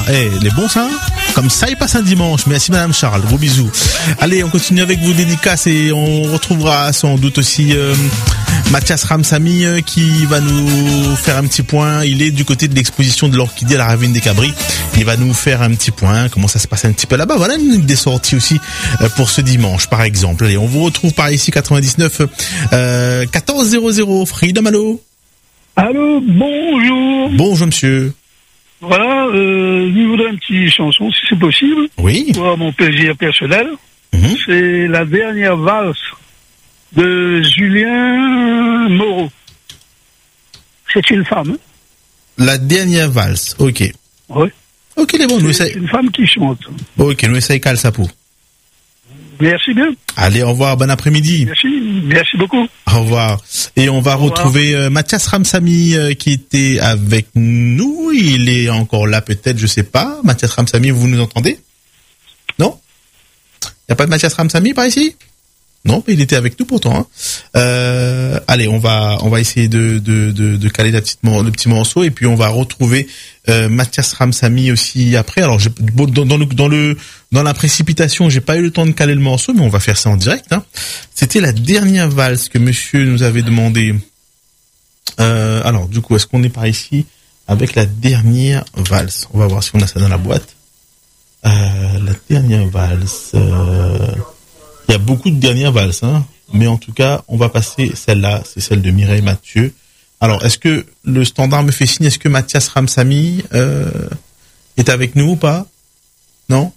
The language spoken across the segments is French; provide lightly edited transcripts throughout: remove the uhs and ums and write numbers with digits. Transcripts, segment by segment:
Les bons ça, comme ça il passe un dimanche. Merci Madame Charles, gros bisous. Allez, on continue avec vos dédicaces et on retrouvera sans doute aussi Mathias Ramsamy qui va nous faire un petit point. Il est du côté de l'exposition de l'orchidée à la Ravine des Cabris. Il va nous faire un petit point, comment ça se passe un petit peu là-bas. Voilà une des sorties aussi pour ce dimanche par exemple. Allez, on vous retrouve par ici 99 1400 Freedom, allô. Allô, bonjour. Bonjour monsieur. Voilà, je voudrais une petite chanson, si c'est possible. Oui. Pour mon plaisir personnel. C'est la dernière valse de Julien Moreau. C'est une femme. La dernière valse, ok. Oui. Ok, les bons, nous C'est une femme qui chante. Ok, nous essayons Cal Sapou. Merci bien. Allez, au revoir, bon après-midi. Merci beaucoup. Au revoir. Et on va retrouver Mathias Ramsamy qui était avec nous. Il est encore là peut-être, je sais pas. Mathias Ramsamy, vous nous entendez? Non? Il n'y a pas de Mathias Ramsamy par ici? Non, mais il était avec nous pourtant. Allez, on va essayer de caler le petit morceau et puis on va retrouver Mathias Ramsamy aussi après. Alors dans la précipitation, j'ai pas eu le temps de caler le morceau, mais on va faire ça en direct. C'était la dernière valse que monsieur nous avait demandé. Alors du coup, est-ce qu'on est par ici avec la dernière valse? On va voir si on a ça dans la boîte. La dernière valse. Il y a beaucoup de dernières valses, mais en tout cas, on va passer celle-là, c'est celle de Mireille Mathieu. Alors, est-ce que le standard me fait signe? Est-ce que Mathias Ramsamy est avec nous ou pas? Non?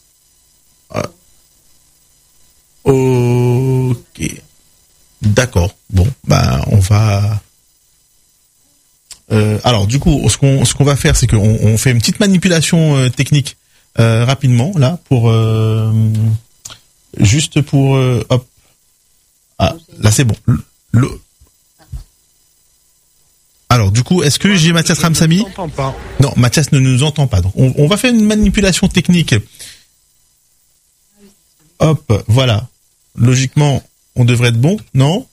Ok. D'accord. Bon, on va... alors, du coup, ce qu'on va faire, c'est qu'on fait une petite manipulation technique rapidement, là, pour... juste pour hop. Ah, là c'est bon. Alors du coup, est-ce que j'ai Mathias Ramsamy? Non, Mathias ne nous entend pas. Donc on va faire une manipulation technique. Hop, voilà. Logiquement, on devrait être bon, non?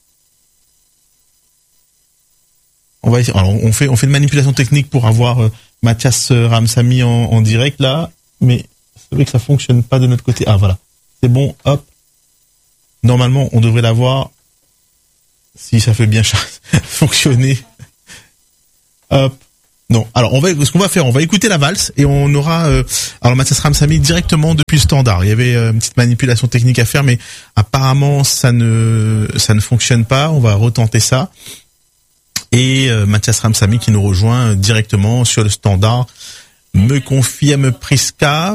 On va essayer. Alors on fait une manipulation technique pour avoir Mathias Ramsamy en direct là, mais c'est vrai que ça fonctionne pas de notre côté. Ah voilà. C'est bon, hop. Normalement, on devrait l'avoir. Si ça fait bien fonctionner. Hop. Non. Alors, ce qu'on va faire, on va écouter la valse et on aura, alors Mathias Ramsamy directement depuis le standard. Il y avait une petite manipulation technique à faire, mais apparemment, ça ne fonctionne pas. On va retenter ça. Et Mathias Ramsamy qui nous rejoint directement sur le standard me confirme Priska.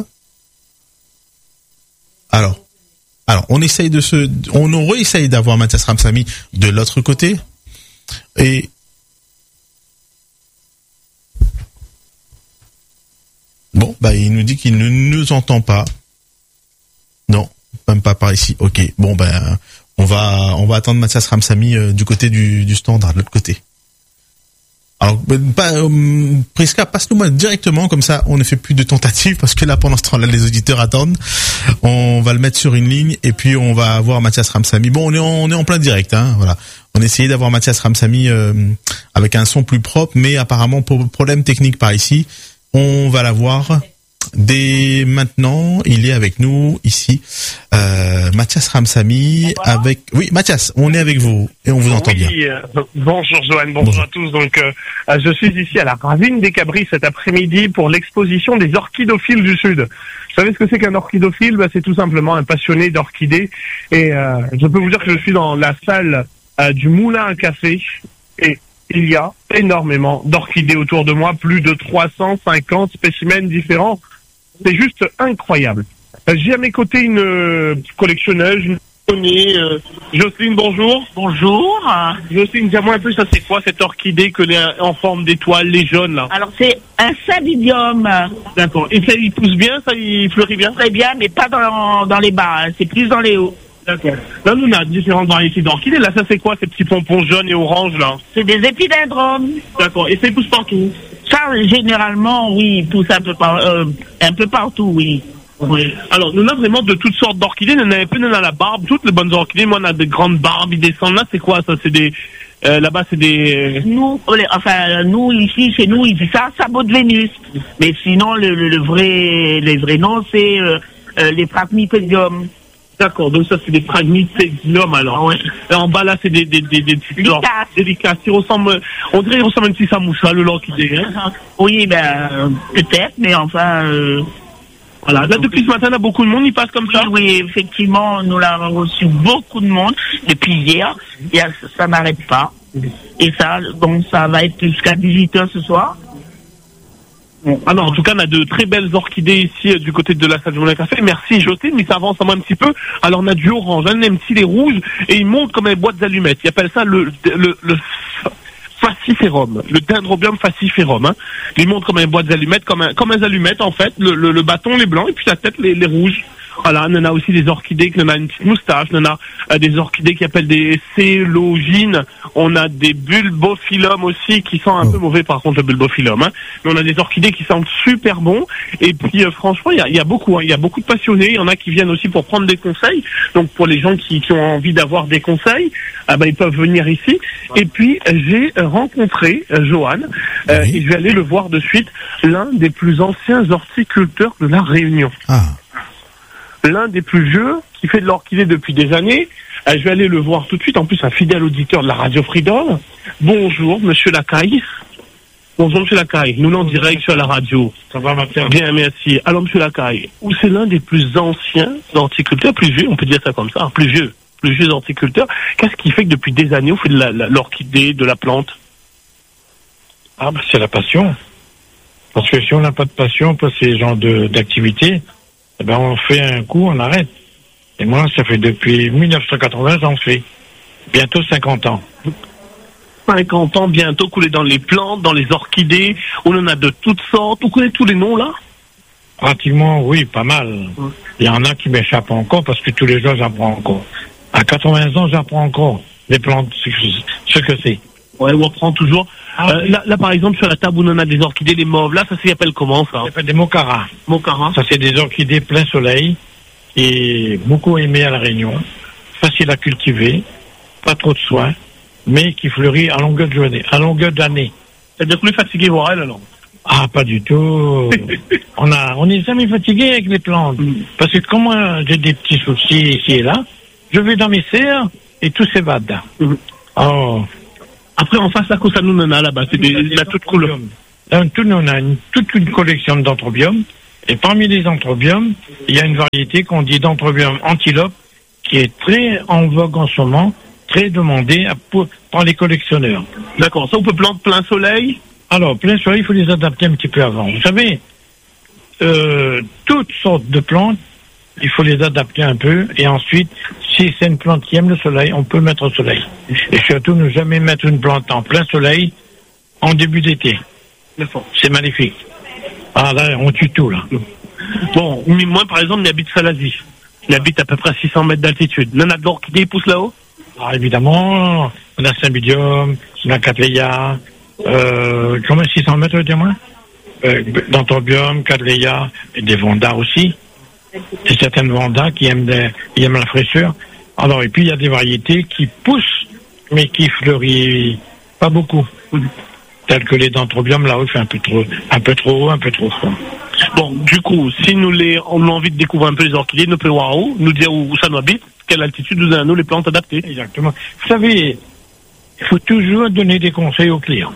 Alors, on réessaye d'avoir Mathias Ramsamy de l'autre côté. Et bon, il nous dit qu'il ne nous entend pas. Non, même pas par ici. Ok. Bon, on va attendre Mathias Ramsamy du côté du standard, de l'autre côté. Alors, Priska, passe-nous-moi directement, comme ça, on ne fait plus de tentatives, parce que là, pendant ce temps-là, les auditeurs attendent. On va le mettre sur une ligne, et puis on va avoir Mathias Ramsamy. Bon, on est en plein direct, voilà. On essayait d'avoir Mathias Ramsamy avec un son plus propre, mais apparemment, pour problème technique par ici, on va l'avoir dès maintenant. Il est avec nous, ici. Mathias Ramsamy avec... Oui, Mathias, on est avec vous et on vous entend bien. Bonjour Johan, bonjour à tous. Donc, je suis ici à la Ravine des Cabris cet après-midi pour l'exposition des orchidophiles du Sud. Vous savez ce que c'est qu'un orchidophile? C'est tout simplement un passionné d'orchidées. Et je peux vous dire que je suis dans la salle du Moulin à Café et il y a énormément d'orchidées autour de moi, plus de 350 spécimens différents. C'est juste incroyable. J'ai à mes côtés une collectionneuse, une connue, Jocelyne, bonjour. Bonjour. Jocelyne, dis-moi un peu, ça c'est quoi cette orchidée en forme d'étoile, les jaunes là? Alors c'est un sabidium. D'accord. Et ça, il pousse bien, ça, il fleurit bien? Très bien, mais pas dans les bas, c'est plus dans les hauts. D'accord. Là, nous, on a différentes variétés d'orchidées. Là, ça c'est quoi, ces petits pompons jaunes et oranges là? C'est des épidendromes. D'accord. Et ça, ils poussent partout? Ça, généralement, oui, il pousse un peu partout, oui. Oui. Alors, nous, on a vraiment de toutes sortes d'orchidées. Nous en avons plus, nous, on a la barbe. Toutes les bonnes orchidées, moi, on a des grandes barbes, ils descendent là. C'est quoi, ça? C'est Là-bas, c'est des... Nous, ici, chez nous, ils disent ça, sabot de Vénus. Mais sinon, les vrais noms, c'est les Pragmipedium. D'accord, donc ça, c'est des Pragmipedium, alors. Ouais. Et en bas, là, c'est des délicates. On dirait qu'ils ressemblent à un petit samoussa, le l'orchidée, hein. Oui, peut-être, mais enfin... Voilà, là, depuis ce matin, là, beaucoup de monde, il passe comme ça. Oui, effectivement, nous l'avons reçu beaucoup de monde depuis hier. Ça n'arrête pas. Et ça, donc, ça va être jusqu'à 18h ce soir. Alors, en tout cas, on a de très belles orchidées ici, du côté de la salle du Moulin Café. Merci, Jocelyne, mais ça avance un petit peu. Alors, on a du orange, un MC, les rouges, et ils montent comme des boîtes d'allumettes. Ils appellent ça le Faciférum, le Dendrobium Faciférum, hein. Ils montent comme une boîte d'allumettes, comme un allumettes, en fait, le bâton, les blancs, et puis la tête, les rouges. Voilà, on a aussi des orchidées qui ont une petite moustache, on a des orchidées qui appellent des célogines, on a des bulbophyllum aussi qui sont un peu mauvais par contre, le bulbophyllum, hein. Mais on a des orchidées qui sentent super bon, et puis franchement, il y a beaucoup de passionnés, il y en a qui viennent aussi pour prendre des conseils, donc pour les gens qui ont envie d'avoir des conseils, ils peuvent venir ici. Et puis j'ai rencontré Johan, et je vais aller le voir de suite, l'un des plus anciens horticulteurs de la Réunion. L'un des plus vieux, qui fait de l'orchidée depuis des années. Je vais aller le voir tout de suite. En plus, un fidèle auditeur de la radio Freedom. Bonjour, monsieur Lacaille. Bonjour, monsieur Lacaille. Nous l'en direct sur la radio. Ça va, Mathieu? Bien, merci. Alors, monsieur Lacaille, c'est l'un des plus anciens horticulteurs, plus vieux, on peut dire ça comme ça, plus vieux horticulteurs. Qu'est-ce qui fait que depuis des années, on fait de l'orchidée, de la plante? C'est la passion. Parce que si on n'a pas de passion pour ces genres d'activités, on fait un coup, on arrête. Et moi, ça fait depuis 1980, j'en fais. Bientôt 50 ans. 50 ans bientôt, coulé dans les plantes, dans les orchidées, on en a de toutes sortes. Vous connaissez tous les noms, là? Pratiquement, oui, pas mal. Il y en a qui m'échappent encore, parce que tous les jours, j'apprends encore. À 80 ans, j'apprends encore les plantes, ce que c'est. Ouais, on apprend toujours. Là, par exemple, sur la table, on en a des orchidées, des mauves. Là, ça s'appelle comment, ça? Ça s'appelle des mocaras. Mocaras. Ça, c'est des orchidées plein soleil et beaucoup aimées à la Réunion. Facile à cultiver, pas trop de soins, mais qui fleurit à longueur d'année. C'est-à-dire plus fatigué, voir elle, alors? Ah, pas du tout. On est jamais fatigué avec les plantes. Parce que comme moi, j'ai des petits soucis ici et là, je vais dans mes serres et tout s'évade. Oh. Après, en face, là, ça nous en a là-bas, c'est la toute couleur. On a toute une collection d'anthrobium. Et parmi les anthrobiums, il y a une variété qu'on dit d'anthrobium antilope, qui est très en vogue en ce moment, très demandée par les collectionneurs. D'accord, ça on peut planter plein soleil? Alors, plein soleil, il faut les adapter un petit peu avant. Vous savez, toutes sortes de plantes, il faut les adapter un peu, et ensuite, si c'est une plante qui aime le soleil, on peut mettre au soleil. Et surtout, ne jamais mettre une plante en plein soleil en début d'été. C'est magnifique. Ah là, on tue tout, là. Bon, moi, par exemple, j'habite Salazie. J'habite à peu près à 600 mètres d'altitude. On a de l'orchidée qui pousse là-haut? Ah, évidemment, on a Cymbidium, on a Cattleya, combien 600 mètres, dis-moi? D'anthrobium, Cattleya, et des Vandas aussi. C'est certaines Vandas qui aiment la fraîcheur. Alors, et puis il y a des variétés qui poussent, mais qui fleurissent pas beaucoup. Telles que les Dendrobium, là-haut, fait un peu trop haut, un peu trop fort. Bon, du coup, si on a envie de découvrir un peu les orchidées, nous pouvons voir où, nous dire où ça nous habite, quelle altitude nous avons les plantes adaptées. Exactement. Vous savez, il faut toujours donner des conseils aux clients.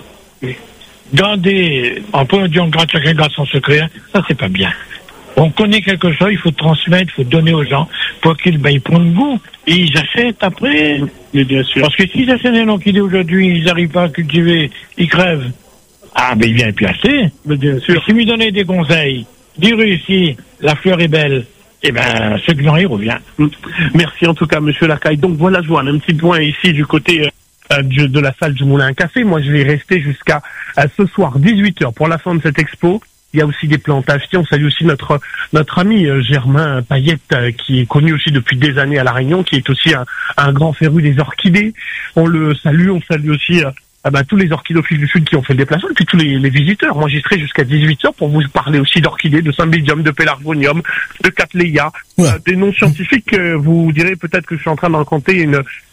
On peut dire chacun garde son secret, ça c'est pas bien. On connaît quelque chose, il faut transmettre, il faut donner aux gens pour qu'ils prennent goût et ils achètent après. Mais bien sûr. Parce que s'ils achètent un orchidée aujourd'hui, ils n'arrivent pas à cultiver, ils crèvent. Ah, ils viennent plus acheter. Mais bien sûr. Et si vous donnez des conseils, dire ici, la fleur est belle, ce client il revient. Merci en tout cas, monsieur Lacaille. Donc voilà, je vois un petit point ici du côté de la salle du Moulin à Café. Moi, je vais rester jusqu'à ce soir 18h pour la fin de cette expo. Il y a aussi des plantes à acheter. On salue aussi notre ami Germain Payette, qui est connu aussi depuis des années à La Réunion, qui est aussi un grand féru des orchidées. On le salue. On salue aussi tous les orchidophiles du Sud qui ont fait le déplacement, et puis tous les visiteurs. Moi, j'y serai jusqu'à 18h pour vous parler aussi d'orchidées, de Cymbidium, de Pelargonium, de Cattleya, des noms scientifiques. Vous direz peut-être que je suis en train de raconter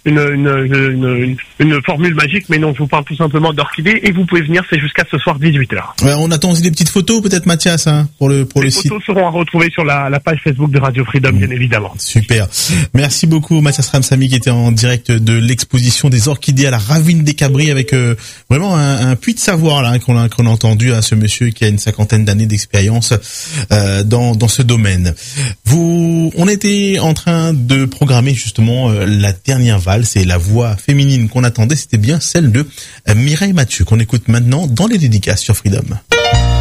une formule magique, mais non, je vous parle tout simplement d'orchidées, et vous pouvez venir, c'est jusqu'à ce soir 18h. Ouais, on attend aussi des petites photos, peut-être, Mathias, hein, pour le site. Les photos seront à retrouver sur la page Facebook de Radio Freedom, bien évidemment. Super. Merci beaucoup, Mathias Ramsamy, qui était en direct de l'exposition des orchidées à la Ravine des Cabris, avec vraiment un puits de savoir là qu'on a entendu à ce monsieur qui a une 50aine d'années d'expérience dans ce domaine. On était en train de programmer justement la dernière valse, et la voix féminine qu'on attendait, c'était bien celle de Mireille Mathieu, qu'on écoute maintenant dans les dédicaces sur Freedom.